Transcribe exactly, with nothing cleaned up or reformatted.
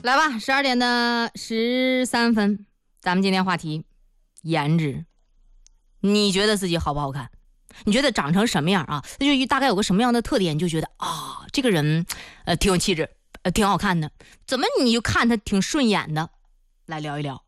来吧，十二点的十三分，咱们今天话题颜值。你觉得自己好不好看？你觉得长成什么样啊？那就大概有个什么样的特点，你就觉得啊，这个人呃挺有气质，呃挺好看的，怎么你就看他挺顺眼的？来聊一聊。